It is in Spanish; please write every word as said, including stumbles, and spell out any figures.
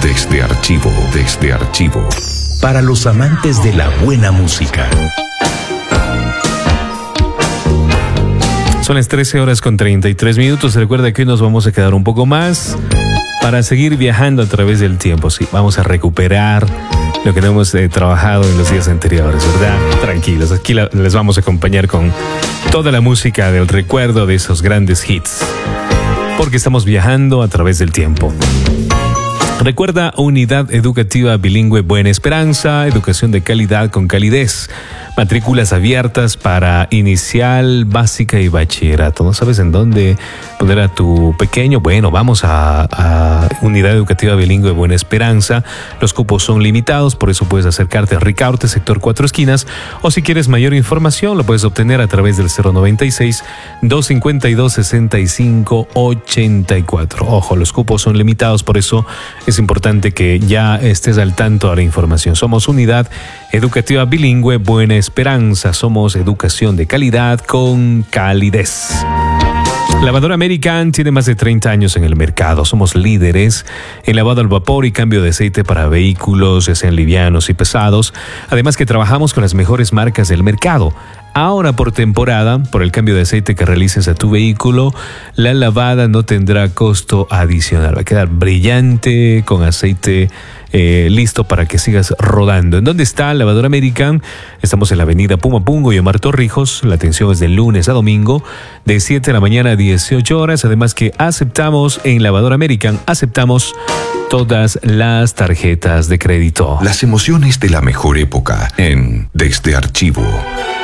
Desde Archivo, desde Archivo. Para los amantes de la buena música. Son las trece horas con treinta y tres minutos. Recuerda que hoy nos vamos a quedar un poco más para seguir viajando a través del tiempo. Sí, vamos a recuperar lo que no hemos eh, trabajado en los días anteriores, ¿verdad? Tranquilos, aquí la, les vamos a acompañar con toda la música del recuerdo de esos grandes hits, porque estamos viajando a través del tiempo. Recuerda, Unidad Educativa Bilingüe Buena Esperanza, educación de calidad con calidez. Matrículas abiertas para inicial, básica y bachillerato. ¿No sabes en dónde poner a tu pequeño? Bueno, vamos a, a Unidad Educativa Bilingüe Buena Esperanza. Los cupos son limitados, por eso puedes acercarte a Ricaurte, sector Cuatro Esquinas, o si quieres mayor información, lo puedes obtener a través del cero noventa y seis, doscientos cincuenta y dos, sesenta y cinco ochenta y cuatro. Ojo, los cupos son limitados, por eso es importante que ya estés al tanto de la información. Somos Unidad Educativa Bilingüe Buena Esperanza. Somos educación de calidad con calidez. Lavadora American tiene más de treinta años en el mercado. Somos líderes en lavado al vapor y cambio de aceite para vehículos, ya sean livianos y pesados. Además que trabajamos con las mejores marcas del mercado. Ahora por temporada, por el cambio de aceite que realices a tu vehículo, la lavada no tendrá costo adicional. Va a quedar brillante con aceite eh, listo para que sigas rodando. ¿En dónde está Lavadora American? Estamos en la avenida Pumapungo y Omar Torrijos. La atención es de lunes a domingo, de siete de la mañana a dieciocho horas. Además que aceptamos en Lavadora American, aceptamos todas las tarjetas de crédito. Las emociones de la mejor época en Desde Archivo.